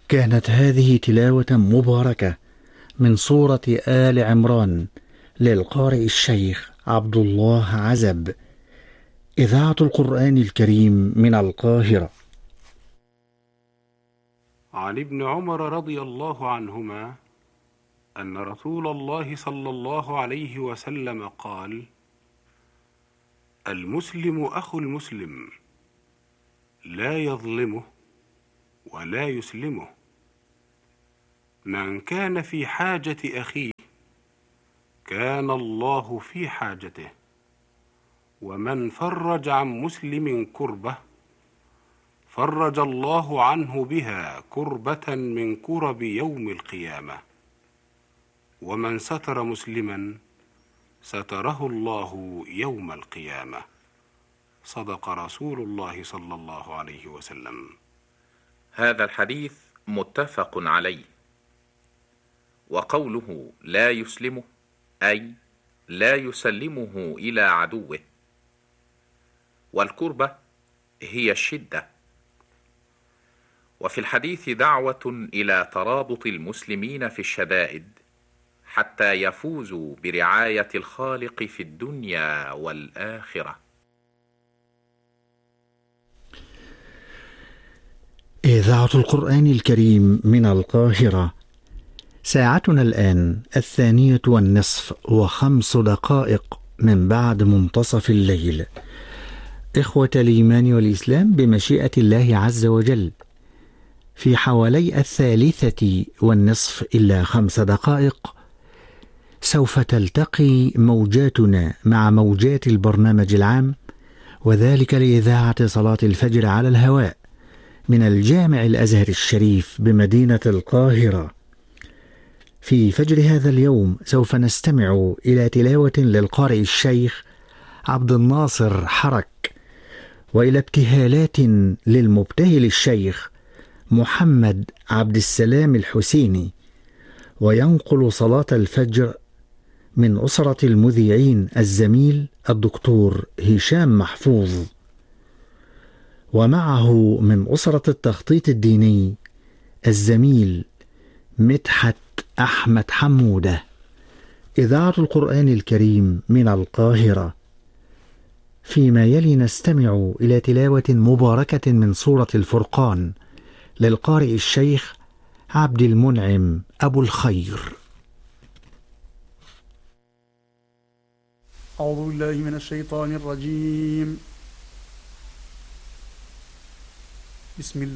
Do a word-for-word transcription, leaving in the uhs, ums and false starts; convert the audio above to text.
كانت هذه تلاوة مباركة من سورة آل عمران للقارئ الشيخ عبد الله عزب، إذاعة القرآن الكريم من القاهرة. عن ابن عمر رضي الله عنهما أن رسول الله صلى الله عليه وسلم قال: المسلم أخو المسلم، لا يظلمه ولا يسلمه. من كان في حاجة أخيه كان الله في حاجته، ومن فرج عن مسلم كربة فرج الله عنه بها كربة من كرب يوم القيامة، ومن ستر مسلما ستره الله يوم القيامة. صدق رسول الله صلى الله عليه وسلم. هذا الحديث متفق عليه. وقوله لا يسلمه أي لا يسلمه إلى عدوه. والكربة هي الشدة. وفي الحديث دعوة إلى ترابط المسلمين في الشدائد حتى يفوزوا برعاية الخالق في الدنيا والآخرة. إذاعة القرآن الكريم من القاهرة. ساعتنا الآن الثانية والنصف وخمس دقائق من بعد منتصف الليل. إخوة الإيمان والإسلام، بمشيئة الله عز وجل في حوالي الثالثة والنصف إلا خمس دقائق سوف تلتقي موجاتنا مع موجات البرنامج العام، وذلك لإذاعة صلاة الفجر على الهواء من الجامع الأزهر الشريف بمدينة القاهرة. في فجر هذا اليوم سوف نستمع إلى تلاوة للقارئ الشيخ عبد الناصر حرك، وإلى ابتهالات للمبتهل الشيخ محمد عبد السلام الحسيني. وينقل صلاة الفجر من أسرة المذيعين الزميل الدكتور هشام محفوظ، ومعه من أسرة التخطيط الديني الزميل مدحت أحمد حمودة. إذاعة القرآن الكريم من القاهرة. فيما يلي نستمع إلى تلاوة مباركة من سورة الفرقان للقارئ الشيخ عبد المنعم أبو الخير. أعوذ بالله من الشيطان الرجيم. بسم الله